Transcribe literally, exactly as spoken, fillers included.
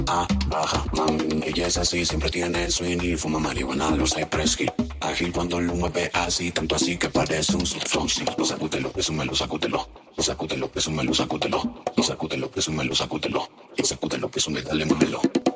Ah, baja, mami, ella es así, siempre tiene swing y fuma marihuana, los Cypress Hill. Ágil cuando lo mueve así, tanto así que parece un subsonsi. Lo sacútelo, presúmelo, sacútelo. Lo sacútelo, presúmelo, sacútelo. Lo sacútelo, presúmelo, sacútelo. Lo sacútelo, presume, dale, muévelo.